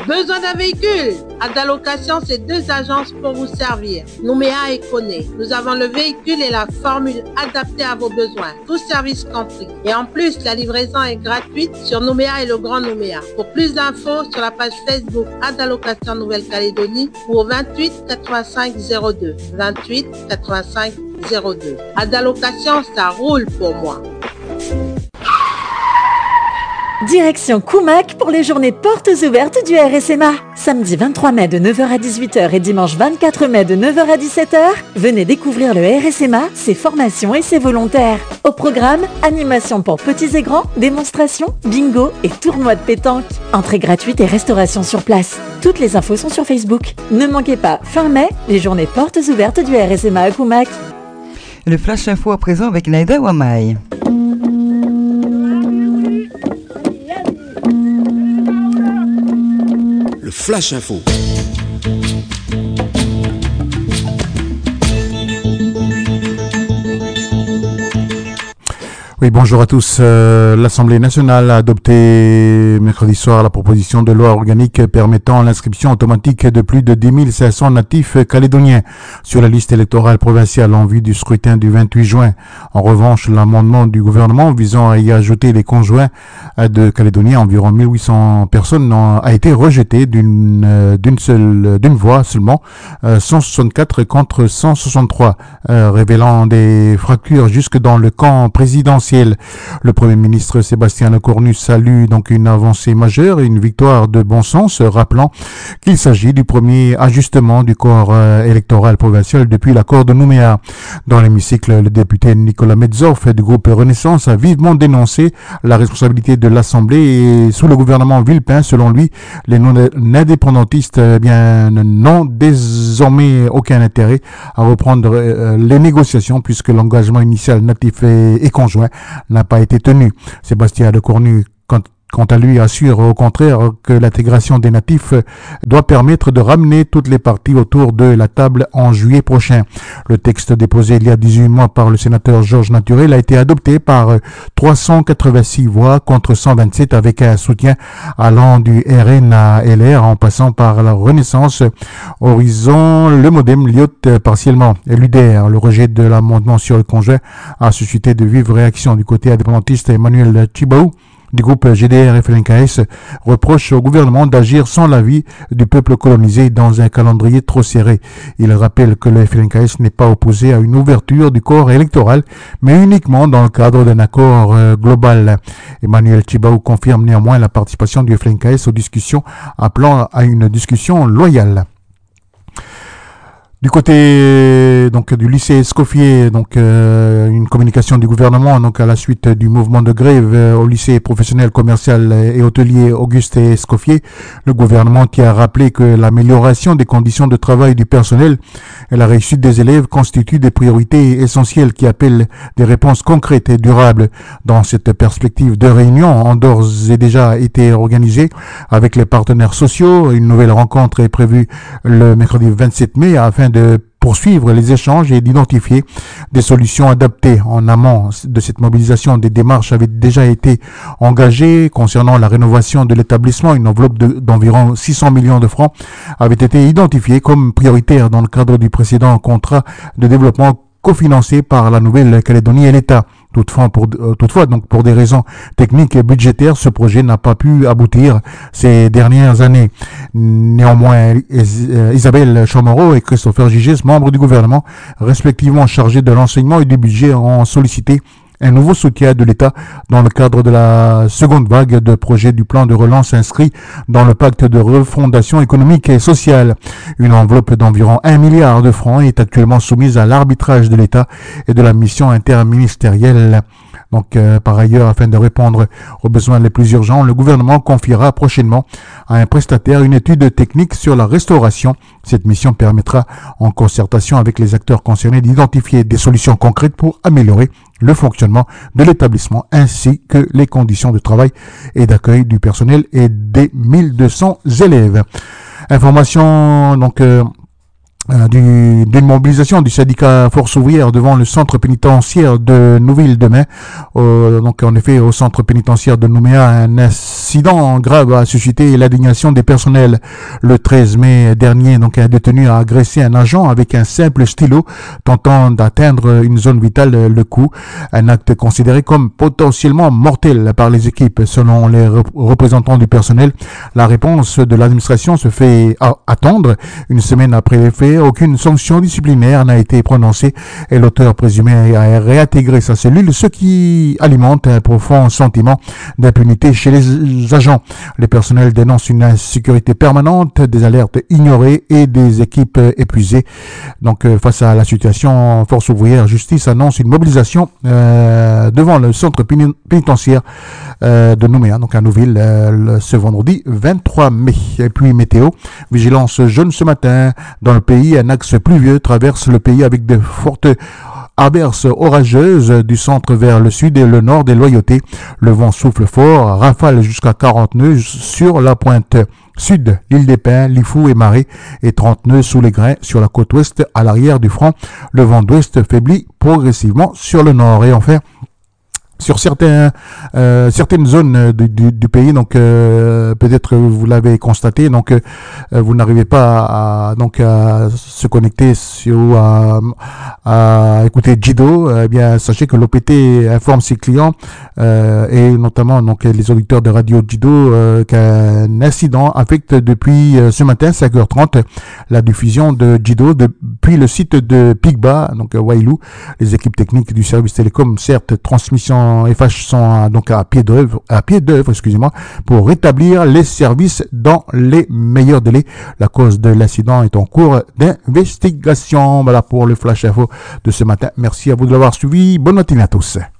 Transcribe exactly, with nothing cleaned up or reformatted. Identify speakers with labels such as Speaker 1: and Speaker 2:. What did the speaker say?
Speaker 1: Besoin d'un véhicule? Adalocation, c'est deux agences pour vous servir. Nouméa et Koné. Nous avons le véhicule et la formule adaptée à vos besoins. Tout service compris. Et en plus, la livraison est gratuite sur Nouméa et le Grand Nouméa. Pour plus d'infos, sur la page Facebook Adalocation Nouvelle-Calédonie ou au vingt-huit quatre-vingt-cinq zéro deux. vingt-huit quatre-vingt-cinq zéro deux. Adalocation, ça roule pour moi.
Speaker 2: Direction Koumak pour les journées portes ouvertes du R S M A. Samedi vingt-trois mai de neuf heures à dix-huit heures et dimanche vingt-quatre mai de neuf heures à dix-sept heures, venez découvrir le R S M A, ses formations et ses volontaires. Au programme, animation pour petits et grands, démonstrations, bingo et tournoi de pétanque. Entrée gratuite et restauration sur place. Toutes les infos sont sur Facebook. Ne manquez pas, fin mai, les journées portes ouvertes du R S M A à Koumak.
Speaker 3: Le Flash Info à présent avec Naïda Wamai.
Speaker 4: Le Flash Info.
Speaker 5: Oui, bonjour à tous. Euh, L'Assemblée nationale a adopté mercredi soir la proposition de loi organique permettant l'inscription automatique de plus de dix mille cinq cents natifs calédoniens sur la liste électorale provinciale en vue du scrutin du vingt-huit juin. En revanche, l'amendement du gouvernement visant à y ajouter les conjoints de Calédoniens, environ mille huit cents personnes, a été rejeté d'une d'une seule d'une voix seulement, cent soixante-quatre contre cent soixante-trois, euh, révélant des fractures jusque dans le camp présidentiel. Le Premier ministre Sébastien Lecornu salue donc une avancée majeure et une victoire de bon sens, rappelant qu'il s'agit du premier ajustement du corps euh, électoral provincial depuis l'accord de Nouméa. Dans l'hémicycle, le député Nicolas Metzoff du groupe Renaissance a vivement dénoncé la responsabilité de l'Assemblée et sous le gouvernement Villepin. Selon lui, les non-indépendantistes eh bien n'ont désormais aucun intérêt à reprendre euh, les négociations puisque l'engagement initial natif et, et conjoint n'a pas été tenu. Sébastien Lecornu, quant, quant à lui, assure au contraire que l'intégration des natifs doit permettre de ramener toutes les parties autour de la table en juillet prochain. Le texte déposé il y a dix-huit mois par le sénateur Georges Naturel a été adopté par trois cent quatre-vingt-six voix contre cent vingt-sept avec un soutien allant du R N à L R en passant par la Renaissance, Horizon, le Modem, l'I O T partiellement et l'U D R. Le rejet de l'amendement sur le conjoint a suscité de vives réactions du côté indépendantiste. Emmanuel Chibaou du groupe G D R F L N K S reproche au gouvernement d'agir sans l'avis du peuple colonisé dans un calendrier trop serré. Il rappelle que le F L N K S n'est pas opposé à une ouverture du corps électoral, mais uniquement dans le cadre d'un accord euh, global. Emmanuel Chibaou confirme néanmoins la participation du F L N K S aux discussions, appelant à une discussion loyale. Du côté donc du lycée Escoffier, donc euh, une communication du gouvernement donc à la suite du mouvement de grève euh, au lycée professionnel commercial et hôtelier Auguste Escoffier, le gouvernement qui a rappelé que l'amélioration des conditions de travail du personnel et la réussite des élèves constituent des priorités essentielles qui appellent des réponses concrètes et durables. Dans cette perspective, deux réunions ont d'ores et déjà été organisées avec les partenaires sociaux. Une nouvelle rencontre est prévue le mercredi vingt-sept mai afin de poursuivre les échanges et d'identifier des solutions adaptées. En amont de cette mobilisation, des démarches avaient déjà été engagées concernant la rénovation de l'établissement. Une enveloppe de, d'environ six cents millions de francs avait été identifiée comme prioritaire dans le cadre du précédent contrat de développement cofinancé par la Nouvelle-Calédonie et l'État. Toutefois, pour, euh, toutefois, donc pour des raisons techniques et budgétaires, ce projet n'a pas pu aboutir ces dernières années. Néanmoins, Isabelle Chamorro et Christopher Gigès, membres du gouvernement, respectivement chargés de l'enseignement et du budget, ont sollicité un nouveau soutien de l'État dans le cadre de la seconde vague de projets du plan de relance inscrit dans le pacte de refondation économique et sociale. Une enveloppe d'environ un milliard de francs est actuellement soumise à l'arbitrage de l'État et de la mission interministérielle. Donc, euh, par ailleurs, afin de répondre aux besoins les plus urgents, le gouvernement confiera prochainement à un prestataire une étude technique sur la restauration. Cette mission permettra, en concertation avec les acteurs concernés, d'identifier des solutions concrètes pour améliorer le fonctionnement de l'établissement ainsi que les conditions de travail et d'accueil du personnel et des mille deux cents élèves. Information donc euh, Du, d'une mobilisation du syndicat Force ouvrière devant le centre pénitentiaire de Nouville demain. Euh, donc en effet, au centre pénitentiaire de Nouméa, un incident grave a suscité l'indignation des personnels. Le treize mai dernier, donc un détenu a agressé un agent avec un simple stylo, tentant d'atteindre une zone vitale, le cou. Un acte considéré comme potentiellement mortel par les équipes. Selon les rep- représentants du personnel, la réponse de l'administration se fait a- attendre. Une semaine après les faits, aucune sanction disciplinaire n'a été prononcée et l'auteur présumé a réintégré sa cellule, ce qui alimente un profond sentiment d'impunité chez les agents. Les personnels dénoncent une insécurité permanente, des alertes ignorées et des équipes épuisées. Donc, euh, face à la situation, Force ouvrière Justice annonce une mobilisation euh, devant le centre pénitentiaire euh, de Nouméa, donc à Nouville, euh, ce vendredi vingt-trois mai. Et puis météo, vigilance jaune ce matin dans le pays. Un axe pluvieux traverse le pays avec de fortes averses orageuses du centre vers le sud et le nord des loyautés. Le vent souffle fort, rafale jusqu'à quarante nœuds sur la pointe sud, l'île des Pins, Lifou et Marais, et trente nœuds sous les grains sur la côte ouest à l'arrière du front. Le vent d'ouest faiblit progressivement sur le nord. Et enfin, sur certains, euh, certaines zones du, du, du pays, donc euh, peut-être vous l'avez constaté, donc euh, vous n'arrivez pas à, donc à se connecter sur à, à écouter Jido. Eh bien, sachez que l'O P T informe ses clients euh, et notamment donc les auditeurs de radio Jido euh, qu'un incident affecte depuis euh, ce matin cinq heures trente la diffusion de Jido depuis le site de Pigba, donc à Wailou. Les équipes techniques du service télécom, certes, transmission F H sont donc à pied d'œuvre, à pied d'œuvre, excusez-moi, pour rétablir les services dans les meilleurs délais. La cause de l'incident est en cours d'investigation. Voilà pour le flash info de ce matin. Merci à vous de l'avoir suivi. Bonne matinée à tous.